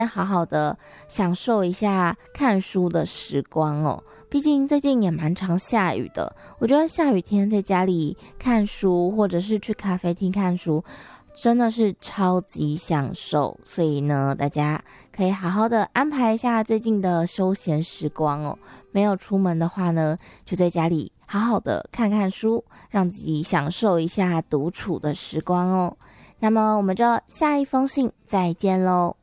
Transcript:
好好的享受一下看书的时光哦。毕竟最近也蛮常下雨的，我觉得下雨天在家里看书，或者是去咖啡厅看书，真的是超级享受。所以呢，大家可以好好的安排一下最近的休闲时光哦。没有出门的话呢，就在家里好好的看看书，让自己享受一下独处的时光哦。那么我们就下一封信再见喽。